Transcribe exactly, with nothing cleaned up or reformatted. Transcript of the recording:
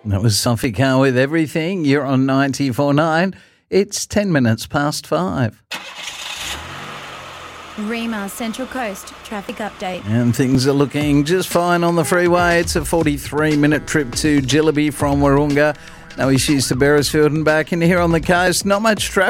That was Sophie Carr with Everything. You're on ninety-four point nine. It's ten minutes past five. Rema Central Coast traffic update. And things are looking just fine on the freeway. It's a forty-three minute trip to Jillaby from Wahroonga. No issues to Beresfield and back. And here on the coast, not much traffic.